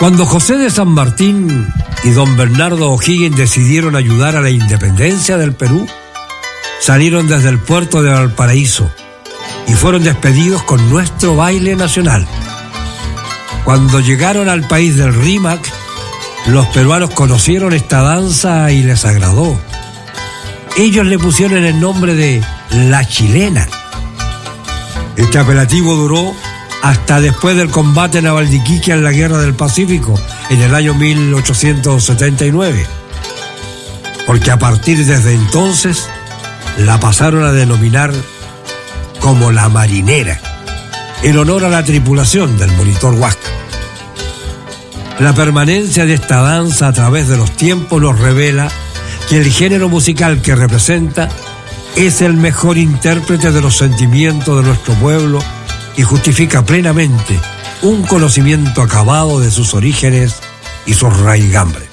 Cuando José de San Martín y don Bernardo O'Higgins decidieron ayudar a la independencia del Perú, salieron desde el puerto de Valparaíso y fueron despedidos con nuestro baile nacional. Cuando llegaron al país del Rímac, los peruanos conocieron esta danza y les agradó. Ellos le pusieron el nombre de La Chilena. Este apelativo duró hasta después del combate naval de Iquique en la Guerra del Pacífico, en el año 1879. Porque a partir desde entonces, la pasaron a denominar como La Marinera, en honor a la tripulación del monitor Huáscar. La permanencia de esta danza a través de los tiempos nos revela que el género musical que representa es el mejor intérprete de los sentimientos de nuestro pueblo y justifica plenamente un conocimiento acabado de sus orígenes y sus raigambres.